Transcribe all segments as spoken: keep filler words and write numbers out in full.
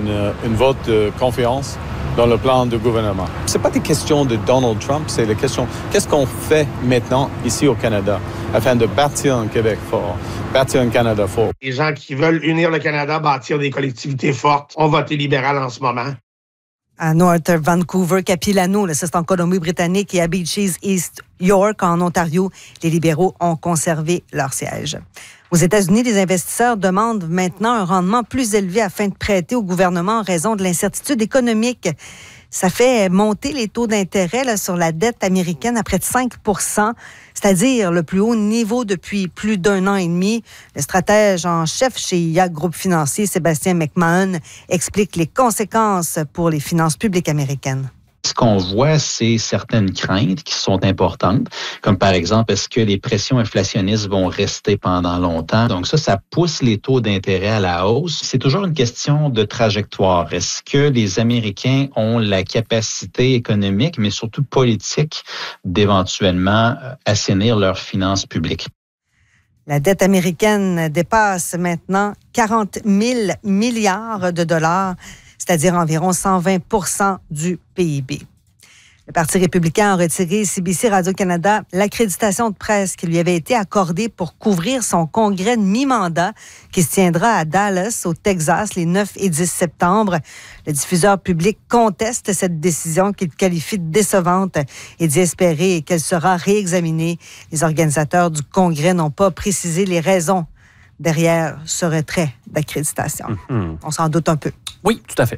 une, une vote de confiance dans le plan du gouvernement. Ce n'est pas des questions de Donald Trump, c'est la question qu'est-ce qu'on fait maintenant ici au Canada afin de bâtir un Québec fort, bâtir un Canada fort. Les gens qui veulent unir le Canada, bâtir des collectivités fortes, ont voté libéral en ce moment. À North Vancouver, Capilano, là, ça c'est en Colombie-Britannique, et à Beaches East York, en Ontario, les libéraux ont conservé leur siège. Aux États-Unis, les investisseurs demandent maintenant un rendement plus élevé afin de prêter au gouvernement en raison de l'incertitude économique. Ça fait monter les taux d'intérêt là, sur la dette américaine à près de cinq pour cent, c'est-à-dire le plus haut niveau depuis plus d'un an et demi. Le stratège en chef chez I A C Groupe Financier, Sébastien McMahon, explique les conséquences pour les finances publiques américaines. Ce qu'on voit, c'est certaines craintes qui sont importantes, comme par exemple, est-ce que les pressions inflationnistes vont rester pendant longtemps? Donc ça, ça pousse les taux d'intérêt à la hausse. C'est toujours une question de trajectoire. Est-ce que les Américains ont la capacité économique, mais surtout politique, d'éventuellement assainir leurs finances publiques? La dette américaine dépasse maintenant quarante mille milliards de dollars, c'est-à-dire environ cent vingt pour cent du P I B. Le Parti républicain a retiré C B C Radio-Canada l'accréditation de presse qui lui avait été accordée pour couvrir son congrès de mi-mandat qui se tiendra à Dallas, au Texas, les neuf et dix septembre. Le diffuseur public conteste cette décision qu'il qualifie de décevante et dit espérer qu'elle sera réexaminée. Les organisateurs du congrès n'ont pas précisé les raisons derrière ce retrait d'accréditation. Mm-hmm. On s'en doute un peu. Oui, tout à fait.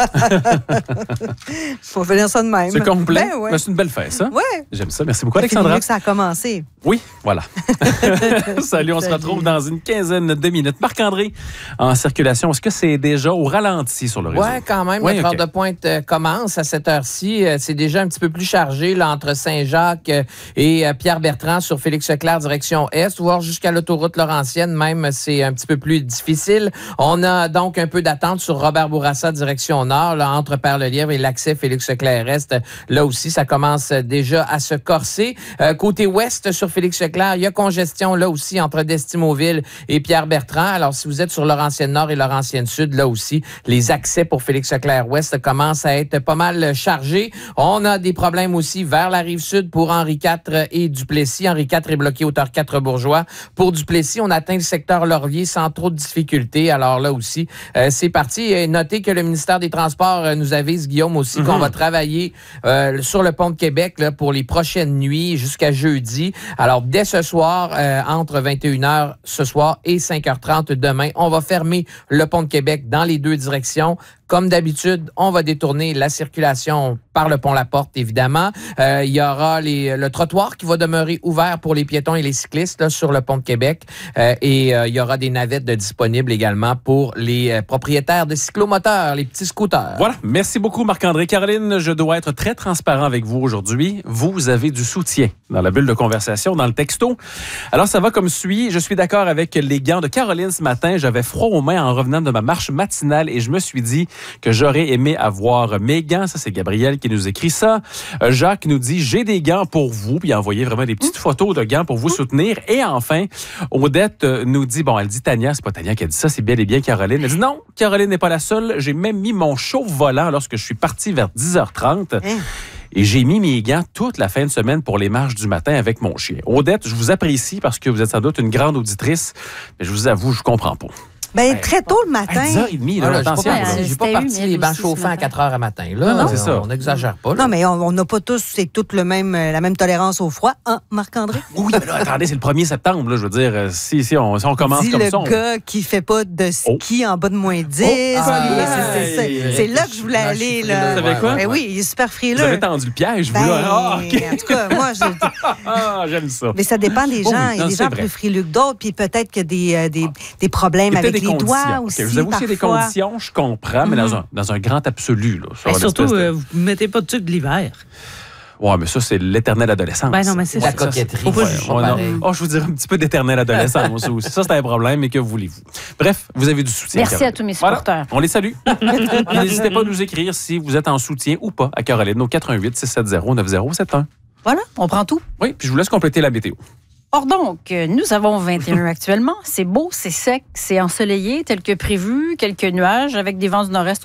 Faut finir ça de même. C'est complet. Ben ouais. Ben, c'est une belle fête, ça. Oui. J'aime ça. Merci beaucoup, Alexandra. C'est mieux que ça a commencé. Oui, voilà. Salut, on Salut. se retrouve dans une quinzaine de minutes. Marc-André, en circulation, est-ce que c'est déjà au ralenti sur le réseau? Oui, quand même. Ouais, notre okay. heure de pointe euh, commence à cette heure-ci. Euh, c'est déjà un petit peu plus chargé là, entre Saint-Jacques euh, et euh, Pierre-Bertrand sur Félix-Leclerc, direction Est, voire jusqu'à l'autoroute Laurentienne. Même, c'est un petit peu plus difficile. On a donc un peu d'attente sur Robert Bourassa, direction Nord, là, entre Perle-Lièvre et l'accès Félix-Leclerc-Est. Là aussi, ça commence déjà à se corser. Euh, côté ouest, sur Félix-Leclerc, il y a congestion là aussi entre Destimoville et Pierre-Bertrand. Alors, si vous êtes sur Laurentienne-Nord et Laurentienne-Sud, là aussi, les accès pour Félix-Leclerc-Ouest commencent à être pas mal chargés. On a des problèmes aussi vers la Rive-Sud pour Henri quatre et Duplessis. Henri quatre est bloqué hauteur quatre Bourgeois. Pour Duplessis, on atteint le secteur Laurier sans trop de difficultés. Alors là aussi, euh, c'est parti. Et notez que le ministère des Transports euh, nous avise, Guillaume, aussi, mm-hmm. qu'on va travailler euh, sur le pont de Québec là, pour les prochaines nuits jusqu'à jeudi. Alors, dès ce soir, euh, entre vingt et une heures ce soir et cinq heures trente demain, on va fermer le pont de Québec dans les deux directions. Comme d'habitude, on va détourner la circulation par le pont La Porte, évidemment. Euh, il y aura les, le trottoir qui va demeurer ouvert pour les piétons et les cyclistes là, sur le pont de Québec. Euh, et euh, il y aura des navettes de disponibles également pour les euh, propriétaires de cyclomoteurs, les petits scooters. Voilà. Merci beaucoup, Marc-André. Caroline, je dois être très transparent avec vous aujourd'hui. Vous avez du soutien dans la bulle de conversation, dans le texto. Alors, ça va comme suit. Je suis d'accord avec les gants de Caroline ce matin. J'avais froid aux mains en revenant de ma marche matinale et je me suis dit que j'aurais aimé avoir mes gants. Ça, c'est Gabriel qui nous écrit ça. Euh, Jacques nous dit « J'ai des gants pour vous ». Puis il a envoyé vraiment des petites photos de gants pour vous soutenir. Et enfin, Odette nous dit, bon, elle dit Tania, c'est pas Tania qui a dit ça, c'est bel et bien Caroline. Elle dit non, Caroline n'est pas la seule. J'ai même mis mon chauffe-volant lorsque je suis parti vers dix heures trente. Hein? Et j'ai mis mes gants toute la fin de semaine pour les marches du matin avec mon chien. Odette, je vous apprécie parce que vous êtes sans doute une grande auditrice, mais je vous avoue, je comprends pas. Ben, hey, très tôt le matin. À dix heures trente, là, ah, là, attention. J'ai pas, pas parti les bancs chauffants à quatre heures à matin. Là, non, non, c'est ça. On n'exagère pas. Là. Non, mais on n'a pas tous c'est toute le même, la même tolérance au froid, hein, Marc-André? Oui, mais là, attendez, c'est le premier septembre. Là, je veux dire, si, si, on, si on commence Dis comme le ça... le gars on... qui fait pas de ski oh. en bas de moins dix. Oh, ah, c'est, c'est, c'est, c'est là que je voulais aller. Là. Vous savez quoi? Ben oui, il est super frileux. Vous avez tendu le piège, ben, vous, là. Ah, okay. En tout cas, moi, je... ah, j'aime ça. Mais ça dépend des gens. Oh, oui, il y a non, des gens vrai. plus frileux que d'autres, puis peut-être qu'il y a des, euh, des, des problèmes avec des les doigts aussi. Okay, vous avoue qu'il y a des conditions, je comprends, mm-hmm. mais dans un, dans un grand absolu. Là, et surtout, de... euh, vous ne mettez pas de trucs de l'hiver. Oui, mais ça, c'est l'éternelle adolescence. Ben non, mais c'est la ça. coquetterie. Ouais, ouais, non. Oh, je vous dirais un petit peu d'éternelle adolescence aussi. Ça, c'est un problème, mais que voulez-vous? Bref, vous avez du soutien. Merci Caroline. À tous mes supporters. Voilà, on les salue. N'hésitez pas à nous écrire si vous êtes en soutien ou pas à Caroline au quatre un huit six sept zéro neuf zéro sept un. Voilà, on prend tout. Oui, puis je vous laisse compléter la météo. Or donc, nous avons vingt et un actuellement. C'est beau, c'est sec, c'est ensoleillé, tel que prévu. Quelques nuages avec des vents du nord-est